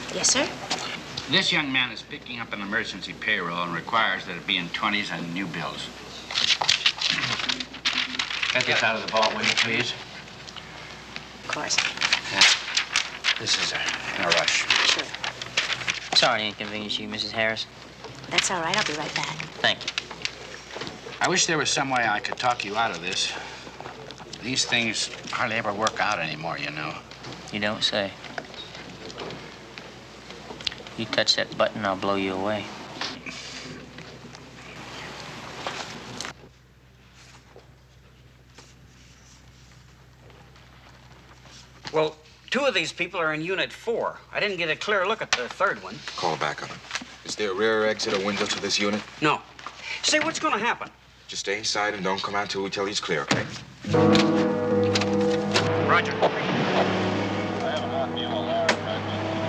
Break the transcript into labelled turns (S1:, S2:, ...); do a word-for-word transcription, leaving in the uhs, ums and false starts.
S1: Yes, sir?
S2: This young man is picking up an emergency payroll and requires that it be in twenties and new bills. Get this out of the vault, will you, please?
S1: Of course.
S2: Yeah. This is a, in a rush.
S1: Sure.
S3: Sorry to inconvenience you, Missus Harris.
S1: That's all right. I'll be right back.
S3: Thank you.
S2: I wish there was some way I could talk you out of this. These things hardly ever work out anymore, you know.
S3: You don't say. You touch that button, I'll blow you away.
S4: Well, two of these people are in Unit four. I didn't get a clear look at the third one.
S5: Call back on him. Is there a rear exit or window to this unit?
S4: No. Say, what's going to happen?
S5: Just stay inside and don't come out till we tell you it's clear, okay?
S2: Roger.